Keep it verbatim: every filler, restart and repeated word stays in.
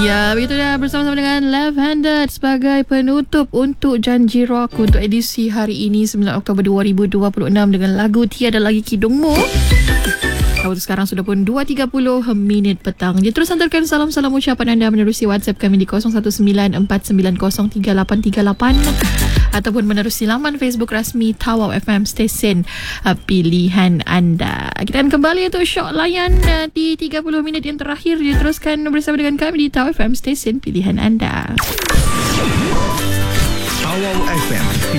Ya, begitu dah bersama-sama dengan Left Handed sebagai penutup untuk Janji Rock untuk edisi hari ini sembilan Oktober dua ribu dua puluh enam dengan lagu Tiada Lagi Kidungmu. Waktu sekarang sudah pun dua tiga puluh minit petang. Dia terus hantarkan salam-salam ucapan anda menerusi WhatsApp kami di kosong satu sembilan empat sembilan kosong tiga lapan tiga lapan ataupun menerusi laman Facebook rasmi Tawau F M stesen uh, pilihan anda. Kita akan kembali untuk syok layan uh, di tiga puluh minit yang terakhir. Diteruskan bersama dengan kami di Tawau F M stesen pilihan anda. Tawau F M